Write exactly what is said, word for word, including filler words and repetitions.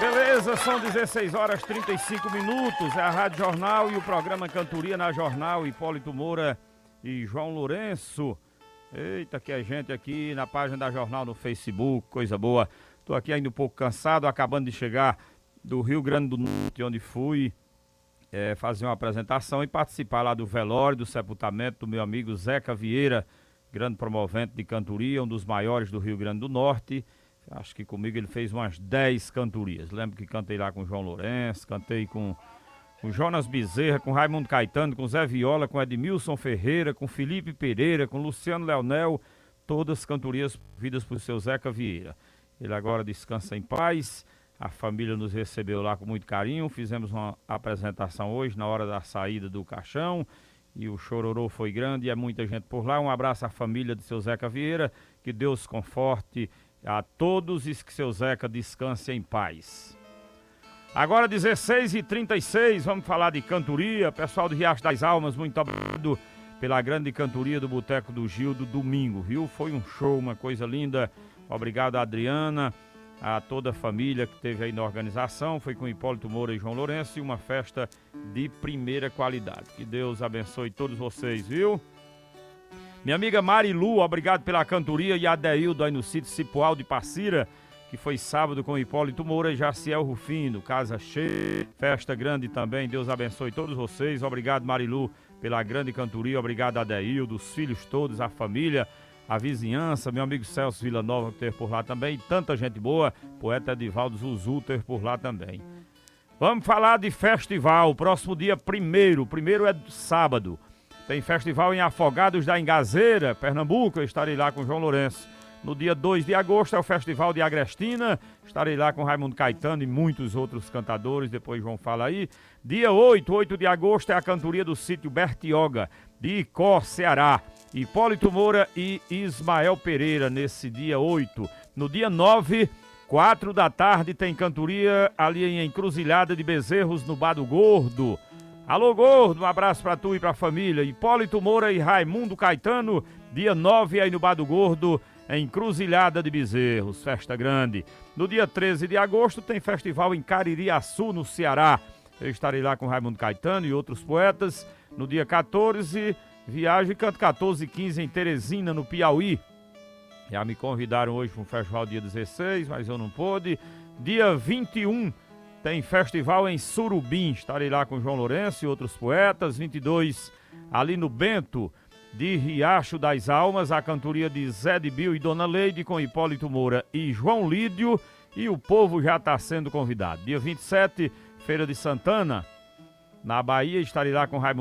Beleza, são dezesseis horas e trinta e cinco minutos, é a Rádio Jornal e o programa Cantoria na Jornal, Hipólito Moura e João Lourenço. Eita, que a gente aqui na página da Jornal no Facebook, coisa boa. Tô aqui ainda um pouco cansado, acabando de chegar do Rio Grande do Norte, onde fui é, fazer uma apresentação e participar lá do velório, do sepultamento do meu amigo Zeca Vieira, grande promovente de cantoria, um dos maiores do Rio Grande do Norte. Acho que comigo ele fez umas dez cantorias. Lembro que cantei lá com o João Lourenço, cantei com o Jonas Bezerra, com Raimundo Caetano, com Zé Viola, com Edmilson Ferreira, com Felipe Pereira, com Luciano Leonel, todas cantorias vidas por seu Zeca Vieira. Ele agora descansa em paz, a família nos recebeu lá com muito carinho, fizemos uma apresentação hoje na hora da saída do caixão e o chororô foi grande e é muita gente por lá. Um abraço à família de seu Zeca Vieira, que Deus conforte a todos e que seu Zeca descanse em paz. Agora dezesseis e trinta e seis, vamos falar de cantoria. Pessoal do Riacho das Almas, muito obrigado pela grande cantoria do Boteco do Gil do domingo, viu? Foi um show, uma coisa linda. Obrigado a Adriana, a toda a família que teve aí na organização. Foi com Hipólito Moura e João Lourenço e uma festa de primeira qualidade. Que Deus abençoe todos vocês, viu? Minha amiga Marilu, obrigado pela cantoria, e a Deildo aí no sítio Cipoal de Passira, que foi sábado com Hipólito Moura e Jaciel Rufino, casa cheia, festa grande também. Deus abençoe todos vocês. Obrigado, Marilu, pela grande cantoria. Obrigado a Deildo, os filhos todos, a família, a vizinhança, meu amigo Celso Villanova que teve por lá também, tanta gente boa, poeta Edivaldo Zuzu teve por lá também. Vamos falar de festival, próximo dia primeiro, primeiro é sábado. Tem festival em Afogados da Engazeira, Pernambuco, eu estarei lá com o João Lourenço. No dia dois de agosto é o Festival de Agrestina, estarei lá com Raimundo Caetano e muitos outros cantadores, depois João fala aí. Dia oito, oito de agosto é a cantoria do sítio Bertioga, de Icó, Ceará. Hipólito Moura e Ismael Pereira nesse dia oito. No dia nove, quatro da tarde, tem cantoria ali em Encruzilhada de Bezerros, no Bar do Gordo. Alô, Gordo, um abraço pra tu e pra família. Hipólito Moura e Raimundo Caetano, dia nove aí no Bar do Gordo, em Encruzilhada de Bezerros, festa grande. No dia treze de agosto tem festival em Caririaçu, no Ceará. Eu estarei lá com Raimundo Caetano e outros poetas. No dia quatorze, viagem canto quatorze e quinze em Teresina, no Piauí. Já me convidaram hoje para um festival dia dezesseis, mas eu não pude. Dia vinte e um, tem festival em Surubim, estarei lá com João Lourenço e outros poetas. vinte e dois, ali no Bento de Riacho das Almas, a cantoria de Zé de Bill e Dona Leide com Hipólito Moura e João Lídio, e o povo já está sendo convidado. Dia vinte e sete, Feira de Santana, na Bahia, estarei lá com Raimundo